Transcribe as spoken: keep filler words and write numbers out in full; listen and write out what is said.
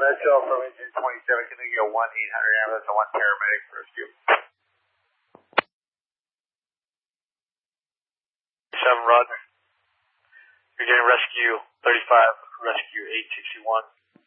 Metro from engine twenty-seven, can they get one eight hundred ambulance and one paramedic for rescue? seven, Roger. You're getting rescue thirty-five, rescue eight sixty-one.